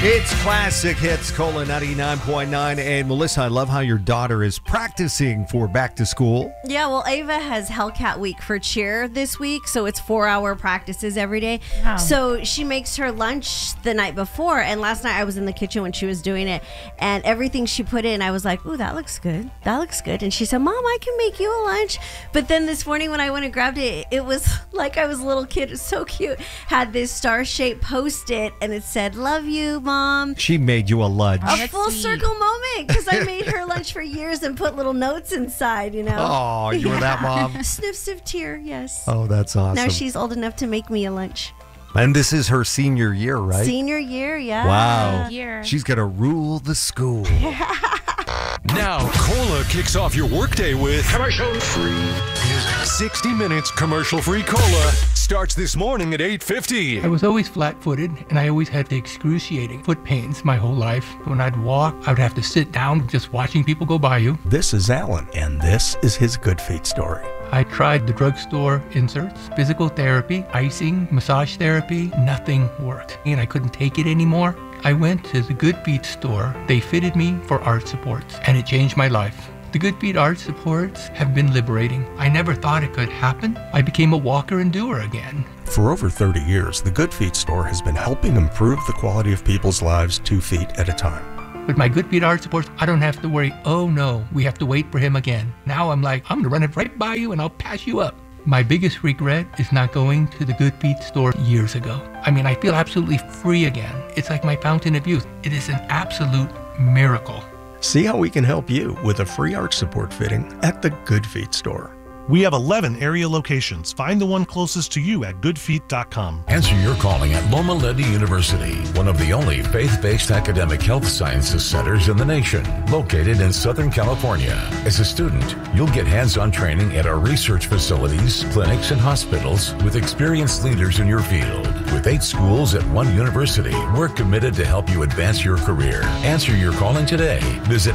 It's Classic Hits, Cola 99.9. And Melissa, I love how your daughter is practicing for back to school. Yeah, well, Ava has Hellcat Week for cheer this week, so it's 4-hour practices every day. Wow. So she makes her lunch the night before, and last night I was in the kitchen when she was doing it, and everything she put in, I was like, ooh, that looks good. That looks good. And she said, Mom, I can make you a lunch. But then this morning when I went and grabbed it, it was like I was a little kid. It was so cute. Had this star-shaped Post-it, and it said, love you, Mom. She made you a lunch. A full circle moment, because I made her lunch for years and put little notes inside, you know. Oh, you were that mom? Sniff, sniff, tear, yes. Oh, that's awesome. Now she's old enough to make me a lunch. And this is her senior year, right? Senior year, yeah. Wow. She's going to rule the school. Now, Cola kicks off your workday with commercial-free music. 60 Minutes commercial-free Cola starts this morning at 8:50. I was always flat-footed, and I always had the excruciating foot pains my whole life. When I'd walk, I would have to sit down just watching people go by you. This is Alan, and this is his Good Feet story. I tried the drugstore inserts, physical therapy, icing, massage therapy. Nothing worked, and I couldn't take it anymore. I went to the Good Feet store. They fitted me for arch supports, and it changed my life. The Good Feet arch supports have been liberating. I never thought it could happen. I became a walker and doer again. For over 30 years, the Good Feet store has been helping improve the quality of people's lives 2 feet at a time. With my Good Feet arch supports, I don't have to worry, oh no, we have to wait for him again. Now I'm like, I'm gonna run it right by you and I'll pass you up. My biggest regret is not going to the Good Feet store years ago. I mean, I feel absolutely free again. It's like my fountain of youth. It is an absolute miracle. See how we can help you with a free arch support fitting at the Good Feet store. We have 11 area locations. Find the one closest to you at goodfeet.com. Answer your calling at Loma Linda University, one of the only faith-based academic health sciences centers in the nation, located in Southern California. As a student, you'll get hands-on training at our research facilities, clinics, and hospitals with experienced leaders in your field. With 8 schools at one university, we're committed to help you advance your career. Answer your calling today. Visit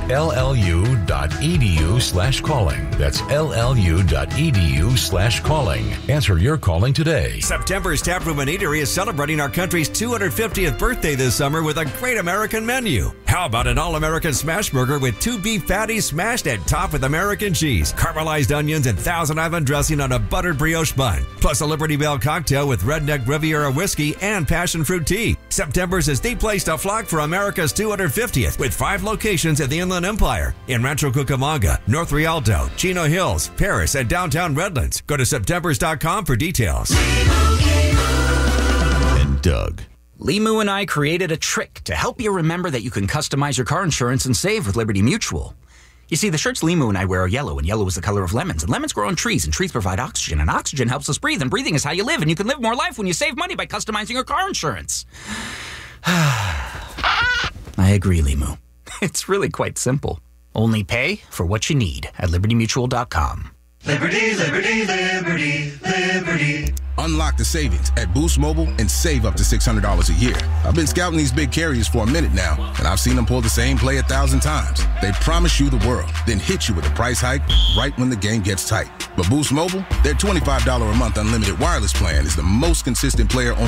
llu.edu/calling. That's llu.edu/calling. Answer your calling today. September's Taproom and Eatery is celebrating our country's 250th birthday this summer with a great American menu. How about an all-American smash burger with 2 beef patties smashed and topped with American cheese, caramelized onions, and Thousand Island dressing on a buttered brioche bun, plus a Liberty Bell cocktail with Redneck Riviera whiskey and passion fruit tea. September's is the place to flock for America's 250th with 5 locations at the Inland Empire in Rancho Cucamonga, North Rialto, Chino Hills, Paris, and downtown Redlands. Go to Septembers.com for details. And Doug. Limu and I created a trick to help you remember that you can customize your car insurance and save with Liberty Mutual. You see, the shirts Limu and I wear are yellow, and yellow is the color of lemons. And lemons grow on trees, and trees provide oxygen. And oxygen helps us breathe, and breathing is how you live. And you can live more life when you save money by customizing your car insurance. I agree, Limu. It's really quite simple. Only pay for what you need at libertymutual.com. Liberty, liberty, liberty, liberty. Unlock the savings at Boost Mobile and save up to $600 a year. I've been scouting these big carriers for a minute now, and I've seen them pull the same play 1,000 times. They promise you the world, then hit you with a price hike right when the game gets tight. But Boost Mobile, their $25 a month unlimited wireless plan is the most consistent player on